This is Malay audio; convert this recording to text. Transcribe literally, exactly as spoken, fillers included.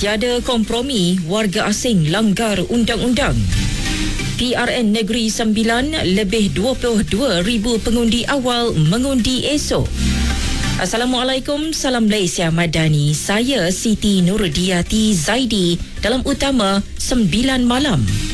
Tiada kompromi, warga asing langgar undang-undang. P R N Negeri Sembilan, lebih dua puluh dua ribu pengundi awal mengundi esok. Assalamualaikum, salam Malaysia Madani. Saya Siti Nurdiati Zaidi dalam Utama sembilan malam.